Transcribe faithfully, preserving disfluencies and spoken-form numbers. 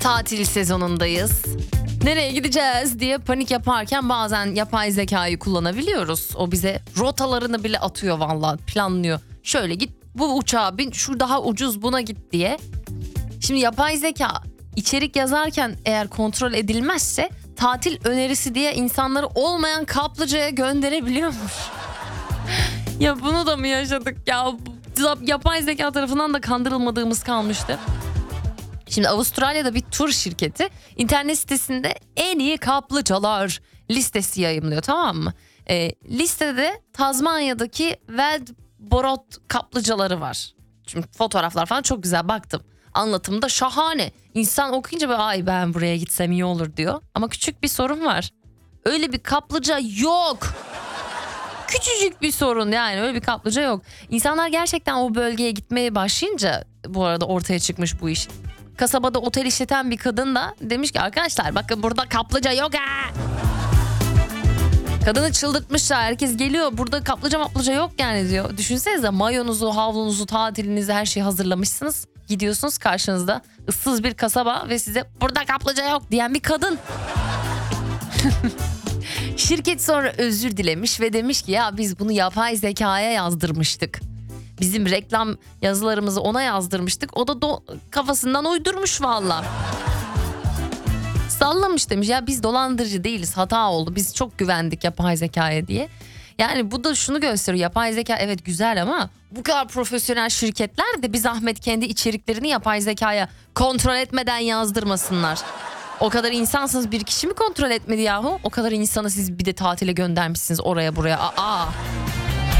Tatil sezonundayız. Nereye gideceğiz diye panik yaparken bazen yapay zekayı kullanabiliyoruz. O bize rotalarını bile atıyor vallahi, planlıyor. Şöyle git, bu uçağa bin, şu daha ucuz, buna git diye. Şimdi yapay zeka içerik yazarken eğer kontrol edilmezse tatil önerisi diye insanları olmayan kaplıcaya gönderebiliyormuş. Ya bunu da mı yaşadık ya? Yapay zeka tarafından da kandırılmadığımız kalmıştı. Şimdi Avustralya'da bir tur şirketi internet sitesinde en iyi kaplıcalar listesi yayımlıyor, tamam mı? E, listede Tazmanya'daki Weldborough kaplıcaları var. Şimdi fotoğraflar falan çok güzel, baktım. Anlatımı da şahane. İnsan okuyunca böyle ay ben buraya gitsem iyi olur diyor. Ama küçük bir sorun var. Öyle bir kaplıca yok. Küçücük bir sorun, yani öyle bir kaplıca yok. İnsanlar gerçekten o bölgeye gitmeye başlayınca bu arada ortaya çıkmış bu iş. Kasabada otel işleten bir kadın da demiş ki arkadaşlar bakın burada kaplıca yok ha. Kadını çıldırtmışlar, herkes geliyor burada kaplıca maplıca yok yani diyor. Düşünsenize, mayonuzu, havlunuzu, tatilinizi, her şeyi hazırlamışsınız. Gidiyorsunuz, karşınızda ıssız bir kasaba ve size burada kaplıca yok diyen bir kadın. Şirket sonra özür dilemiş ve demiş ki ya biz bunu yapay zekaya yazdırmıştık. Bizim reklam yazılarımızı ona yazdırmıştık. O da do- kafasından uydurmuş valla. Sallamış demiş ya, biz dolandırıcı değiliz, hata oldu. Biz çok güvendik yapay zekaya diye. Yani bu da şunu gösteriyor, yapay zeka evet güzel ama bu kadar profesyonel şirketler de bir zahmet kendi içeriklerini yapay zekaya kontrol etmeden yazdırmasınlar. O kadar insansınız, bir kişi mi kontrol etmedi yahu? O kadar insanı siz bir de tatile göndermişsiniz oraya buraya. Aa.